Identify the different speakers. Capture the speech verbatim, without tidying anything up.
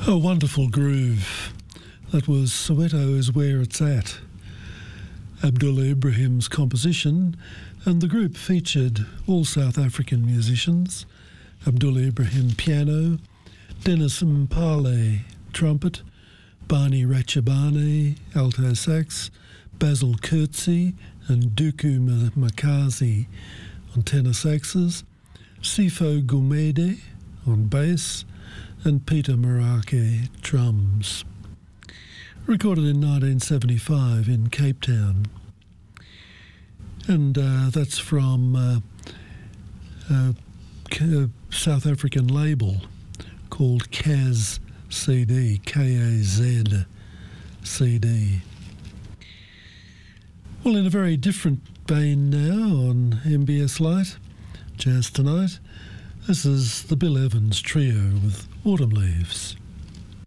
Speaker 1: A wonderful groove. That was Soweto is Where It's At. Abdullah Ibrahim's composition, and the group featured all South African musicians: Abdullah Ibrahim piano, Dennis Mpale trumpet, Barney Ratchabane alto sax, Basil Kurtzi and Duku Makazi on tenor saxes, Sifo Gumede on bass, and Peter Marake drums. Recorded in nineteen seventy-five in Cape Town. And uh, that's from uh, a, a South African label called Kaz C D, K A Z C D. Well, in a very different vein now on M B S Light, Jazz Tonight, this is the Bill Evans Trio with Autumn Leaves.